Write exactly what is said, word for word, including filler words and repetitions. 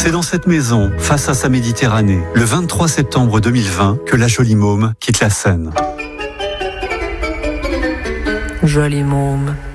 C'est dans cette maison, face à sa Méditerranée, le vingt-trois septembre deux mille vingt, que la jolie môme quitte la scène. Jolie môme.